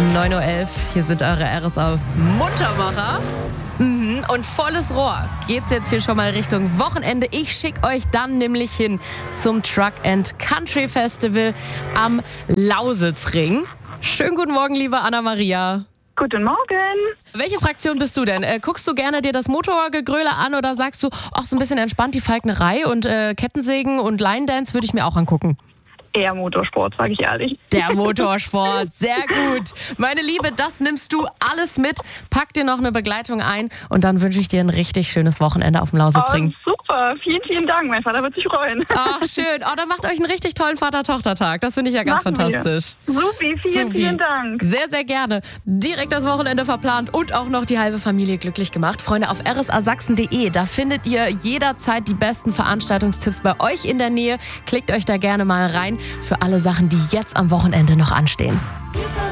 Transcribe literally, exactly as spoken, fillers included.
neun Uhr elf, hier sind eure R S A-Muntermacher. Mhm. Und volles Rohr geht's jetzt hier schon mal Richtung Wochenende. Ich schicke euch dann nämlich hin zum Truck and Country Festival am Lausitzring. Schönen guten Morgen, liebe Anna-Maria. Guten Morgen. Welche Fraktion bist du denn? Äh, guckst du gerne dir das Motorgegröle an oder sagst du, ach, so ein bisschen entspannt die Falknerei und äh, Kettensägen und Line Dance würde ich mir auch angucken? Eher Motorsport, sage ich ehrlich. Der Motorsport, sehr gut. Meine Liebe, das nimmst du alles mit. Pack dir noch eine Begleitung ein und dann wünsche ich dir ein richtig schönes Wochenende auf dem Lausitzring. Oh, super, vielen, vielen Dank. Mein Vater wird sich freuen. Ach, schön. Oh, dann macht euch einen richtig tollen Vater-Tochter-Tag. Das finde ich ja ganz Machen fantastisch. Wir. Supi, vielen, Supi. vielen Dank. Sehr, sehr gerne. Direkt das Wochenende verplant und auch noch die halbe Familie glücklich gemacht. Freunde, auf r s a sachsen punkt d e, da findet ihr jederzeit die besten Veranstaltungstipps bei euch in der Nähe. Klickt euch da gerne mal rein für alle Sachen, die jetzt am Wochenende noch anstehen.